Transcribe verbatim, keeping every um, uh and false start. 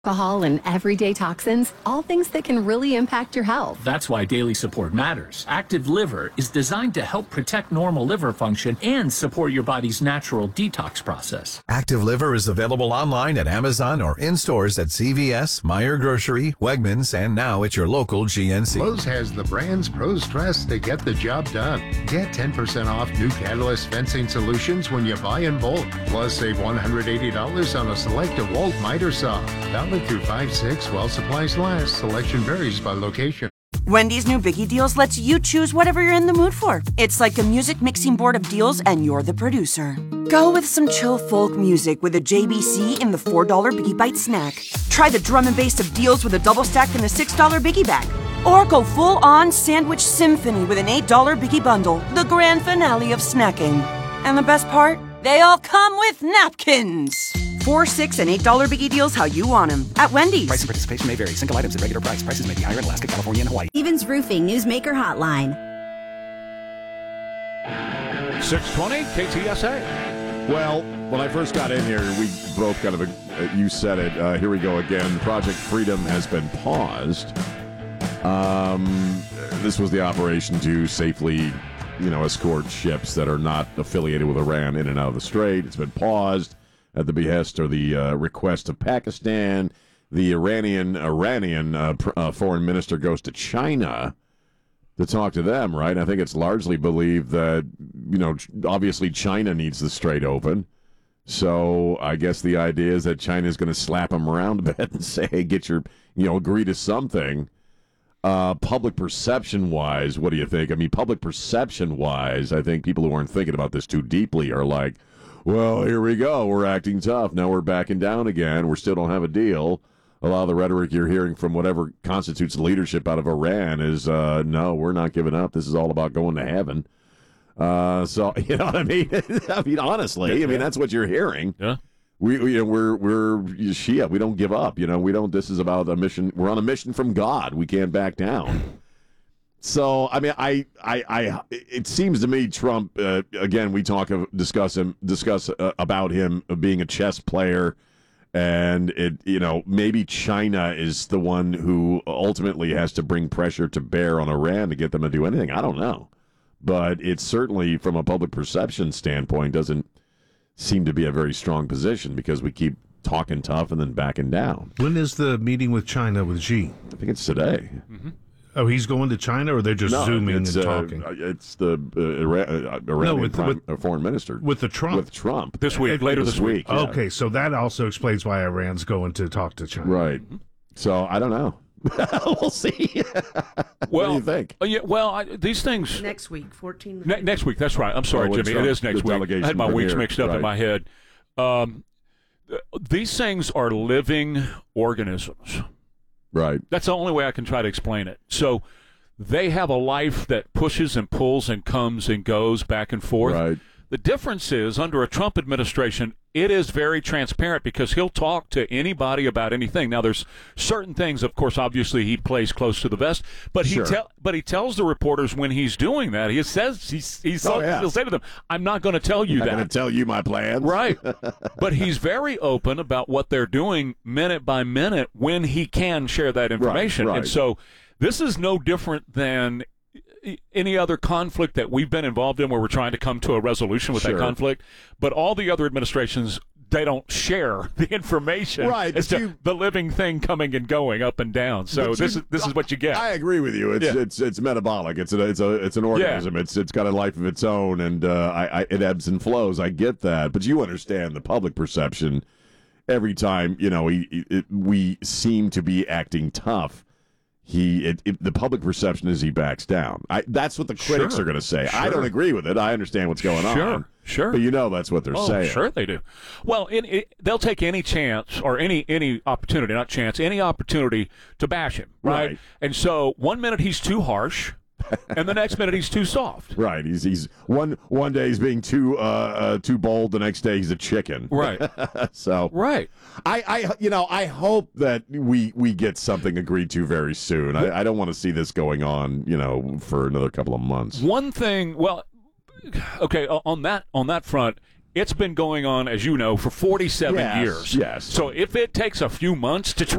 Alcohol and everyday toxins, all things that can really impact your health. That's why daily support matters. Active Liver is designed to help protect normal liver function and support your body's natural detox process. Active Liver is available online at Amazon or in stores at C V S, Meijer Grocery, Wegmans, and now at your local G N C. Lowe's has the brands pros trust to get the job done. Get ten percent off new Catalyst fencing solutions when you buy in bulk. Plus, save one hundred eighty dollars on a select DeWalt miter saw. Valid through five six while supplies last. Selection varies by location. Wendy's new Biggie Deals lets you choose whatever you're in the mood for. It's like a music mixing board of deals, and you're the producer. Go with some chill folk music with a J B C in the four dollar Biggie Bite snack. Try the drum and bass of deals with a double stack in the six dollar Biggie Bag. Or go full-on sandwich symphony with an eight dollar Biggie Bundle, the grand finale of snacking. And the best part? They all come with napkins. Four, six, and eight dollar Biggie Deals how you want them at Wendy's. Price and participation may vary. Single items at regular price. Prices may be higher in Alaska, California, and Hawaii. Stevens Roofing Newsmaker Hotline. six twenty K T S A. Well, when I first got in here, we both kind of, uh, you said it, uh, here we go again. Project Freedom has been paused. Um, this was the operation to safely, you know, escort ships that are not affiliated with Iran in and out of the Strait. It's been paused at the behest or the uh, request of Pakistan. The Iranian Iranian uh, pr- uh, foreign minister goes to China to talk to them, right? I think it's largely believed that, you know, obviously China needs the Strait open. So I guess the idea is that China is going to slap them around a bit and say, hey, get your, you know, agree to something. Uh, public perception-wise, what do you think? I mean, public perception-wise, I think people who aren't thinking about this too deeply are like, well, here we go. We're acting tough. Now we're backing down again. We still don't have a deal. A lot of the rhetoric you're hearing from whatever constitutes leadership out of Iran is, uh, no, we're not giving up. This is all about going to heaven. Uh, so, you know what I mean? I mean, honestly, yeah, I mean, that's what you're hearing. Yeah. We, we we're we're Shia. We don't give up. You know, we don't. This is about a mission. We're on a mission from God. We can't back down. So, I mean, I, I, I it seems to me Trump. Uh, again, we talk of discuss him discuss uh, about him being a chess player, and it. You know, maybe China is the one who ultimately has to bring pressure to bear on Iran to get them to do anything. I don't know, but it's certainly from a public perception standpoint doesn't seem to be a very strong position because we keep talking tough and then backing down. When is the meeting with China with Xi? I think it's today. Mm-hmm. Oh, he's going to China, or they're just no, zooming and uh, talking? It's the uh, Iran, uh, Iranian no, with, prime, with, uh, foreign minister. With the Trump. With Trump. This week, it, later this, this week. week. Yeah. Okay, so that also explains why Iran's going to talk to China. Right. So, I don't know. We'll see. Well, what do you think? Uh, yeah, well, I, these things... Next week, fourteen. Ne- next week, that's right. I'm sorry, oh, Jimmy. Trump, it is next week. I had my weeks mixed up right. in my head. Um, these things are living organisms. Right. That's the only way I can try to explain it. So they have a life that pushes and pulls and comes and goes back and forth. Right. The difference is, under a Trump administration, it is very transparent because he'll talk to anybody about anything. Now, there's certain things, of course, obviously he plays close to the vest, but sure. he tell, but he tells the reporters when he's doing that. He says he's, he's oh, yeah. he'll say to them, "I'm not going to tell you I'm that. I'm going to tell you my plans." Right. But he's very open about what they're doing minute by minute when he can share that information. Right, right. And so this is no different than any other conflict that we've been involved in where we're trying to come to a resolution with sure. that conflict. But all the other administrations, they don't share the information. Right. It's you, the living thing coming and going up and down. So this you, is this is what you get. I agree with you. It's yeah. it's it's metabolic. It's a, it's a it's an organism. Yeah. It's it's got a life of its own, and uh, I, I it ebbs and flows. I get that, but you understand the public perception. Every time you know he, it, we seem to be acting tough. He, it, it, the public perception is he backs down. I, that's what the critics sure. are going to say. Sure. I don't agree with it. I understand what's going on. Sure, sure. But you know that's what they're oh, saying. Sure they do. Well, in, it, they'll take any chance or any any opportunity, not chance, any opportunity to bash him, right? Right. And so one minute he's too harsh, and the next minute he's too soft. Right. He's he's one one day he's being too uh, uh too bold. The next day he's a chicken. Right. so right. I, I you know I hope that we we get something agreed to very soon. I, I don't want to see this going on you know for another couple of months. One thing. Well, okay. On that on that front, It's been going on, as you know, for forty-seven Yes, years. yes. So if it takes a few months to